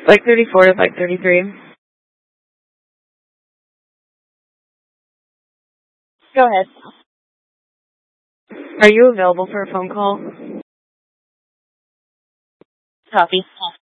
Like 34 to like 33. Go ahead. Are you available for a phone call? Copy.